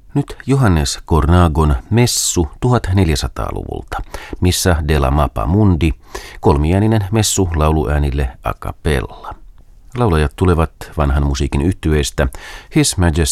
Nyt Johannes Cornagon messu 1400-luvulta, missä Della Mappa Mundi, kolmiääninen messu lauluäänille a cappella. Laulajat tulevat vanhan musiikin yhtyeestä His Majesty